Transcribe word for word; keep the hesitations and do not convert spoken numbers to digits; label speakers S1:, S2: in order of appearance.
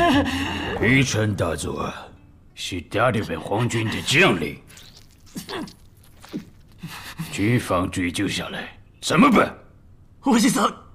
S1: 微臣大佐是大日本皇军的将领，军方追究下来怎么办？
S2: おじさん。